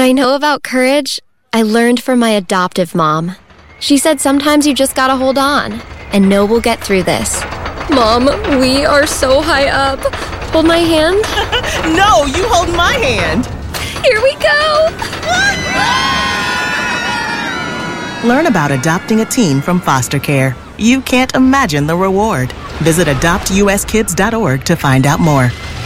I know about courage, I learned from my adoptive mom. She said sometimes you just gotta hold on and know we'll get through this. Mom, we are so high up. Hold my hand. No, you hold my hand. Here we go. Learn about adopting a teen from foster care. You can't imagine the reward. Visit adoptuskids.org to find out more.